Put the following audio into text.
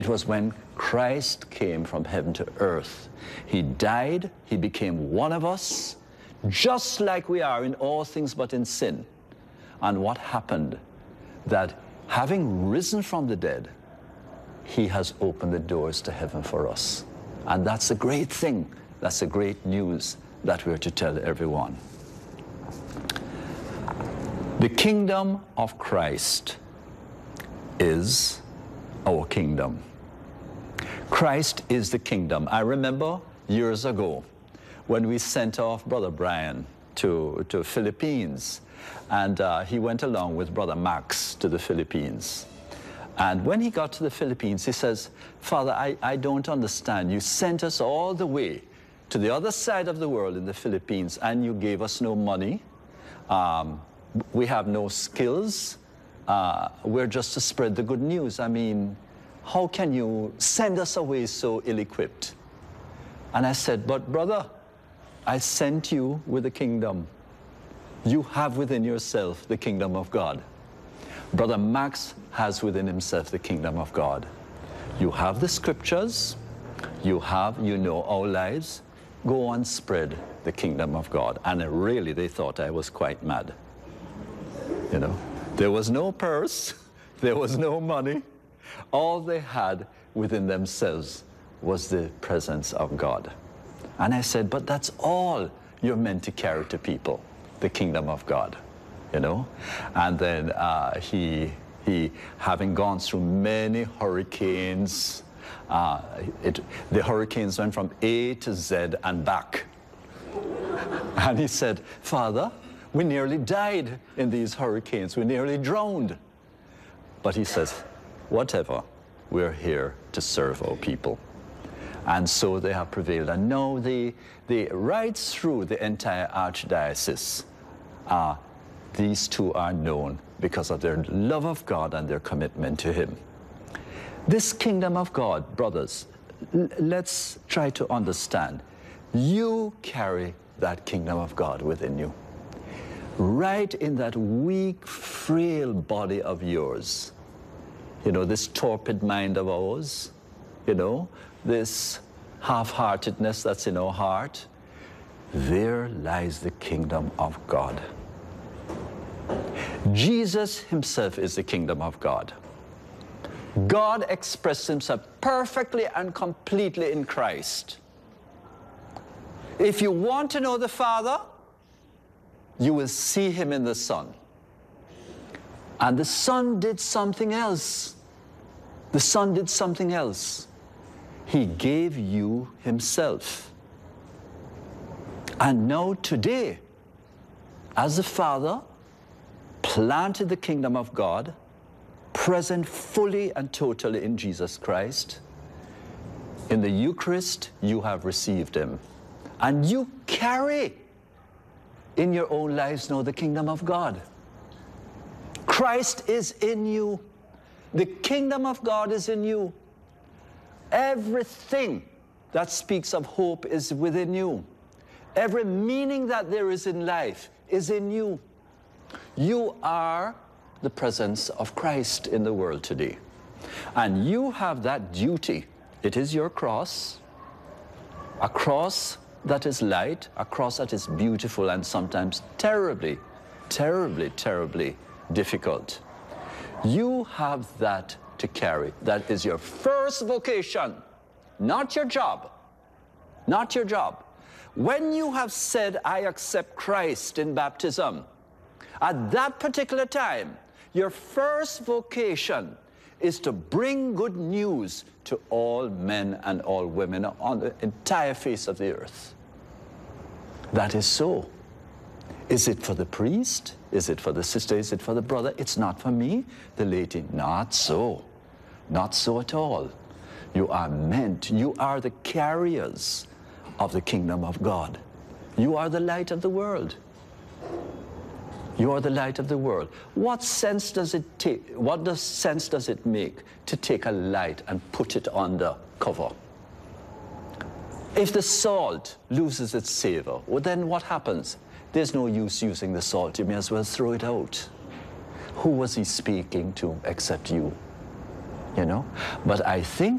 It was when Christ came from heaven to earth. He died, he became one of us, just like we are in all things but in sin. And what happened? That having risen from the dead, he has opened the doors to heaven for us. And that's a great thing. That's the great news that we're to tell everyone. The kingdom of Christ is our kingdom. Christ is the kingdom. I remember years ago when we sent off Brother Brian to Philippines, and he went along with Brother Max to the Philippines. And when he got to the Philippines, he says, "Father, I don't understand. You sent us all the way to the other side of the world in the Philippines, and you gave us no money. We have no skills. We're just to spread the good news. I mean, how can you send us away so ill-equipped?" And I said, "But brother, I sent you with the kingdom. You have within yourself the kingdom of God. Brother Max has within himself the kingdom of God. You have the scriptures, you know our lives. Go on, spread the kingdom of God." And really, they thought I was quite mad. You know, there was no purse, there was no money. All they had within themselves was the presence of God. And I said, "But that's all you're meant to carry to people, the kingdom of God." You know? And then he having gone through many hurricanes, the hurricanes went from A to Z and back. And he said, "Father, we nearly died in these hurricanes. We nearly drowned." But he says, "Whatever, we're here to serve our people." And so they have prevailed. And now right through the entire archdiocese, these two are known because of their love of God and their commitment to him. This kingdom of God, brothers, let's try to understand. You carry that kingdom of God within you. Right in that weak, frail body of yours. You know, this torpid mind of ours, you know, this half-heartedness that's in our heart, there lies the kingdom of God. Jesus himself is the kingdom of God. God expressed himself perfectly and completely in Christ. If you want to know the Father, you will see him in the Son. And the Son did something else. The Son did something else. He gave you himself. And now today, as the Father planted the kingdom of God, present fully and totally in Jesus Christ, in the Eucharist, you have received him. And you carry in your own lives now the kingdom of God. Christ is in you. The kingdom of God is in you. Everything that speaks of hope is within you. Every meaning that there is in life is in you. You are the presence of Christ in the world today. And you have that duty. It is your cross, a cross that is light, a cross that is beautiful and sometimes terribly, terribly, terribly difficult. You have that to carry. That is your first vocation, not your job. Not your job. When you have said, "I accept Christ" in baptism, at that particular time, your first vocation is to bring good news to all men and all women on the entire face of the earth. That is so. Is it for the priest? Is it for the sister? Is it for the brother? It's not for me, the lady. Not so. Not so at all. You are meant, you are the carriers of the kingdom of God. You are the light of the world. You are the light of the world. What sense does it take? What sense does it make to take a light and put it on the cover? If the salt loses its savor, well, then what happens? There's no use using the salt. You may as well throw it out. Who was he speaking to except you? You know? But I think